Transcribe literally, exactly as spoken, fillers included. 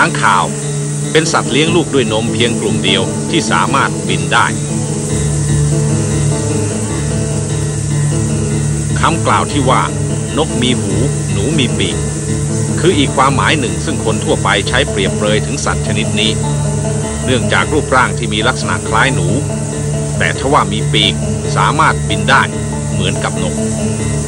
างคาวเป็นสัตว์เลี้ยงลูกด้วยนมเพียงกลุ่มเดียวที่สามารถบินได้คำกล่าวที่ว่านกมีหูหนูมีปีกคืออีกความหมายหนึ่งซึ่งคนทั่วไปใช้เปรียบเปรยถึงสัตว์ชนิดนี้เนื่องจากรูปร่างที่มีลักษณะคล้ายหนูแต่ทว่ามีปีกสามารถบินได้เหมือนกับนก